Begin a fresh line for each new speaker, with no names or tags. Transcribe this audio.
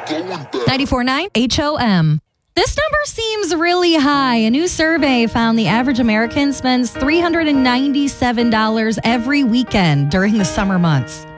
94.9 HOM. This number seems really high. A new survey found the average American spends $397 every weekend during the summer months.